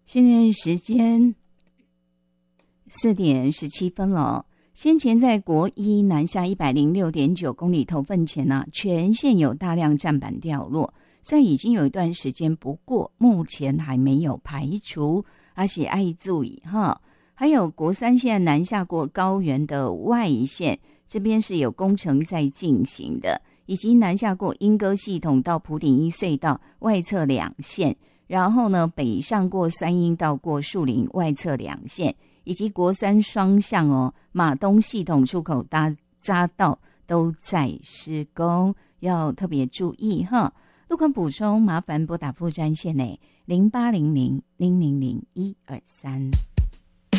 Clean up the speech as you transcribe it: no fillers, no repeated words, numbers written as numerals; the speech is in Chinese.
现在时间4点17分了。先前在国一南下 106.9 公里头份前全线有大量站板掉落，虽然已经有一段时间，不过目前还没有排除，而且爱注意哈。还有国三线南下过高原的外线，这边是有工程在进行的，以及南下过莺歌系统到埔顶一隧道外侧2线，然后呢北上过三鶯到过树林外侧2线，以及国三双向马东系统出口匝道都在施工，要特别注意哈。路况补充麻烦拨打副专线0800 000 123。